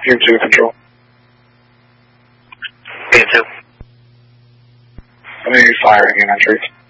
Unit 2 control. Unit 2. Let me fire again on trace.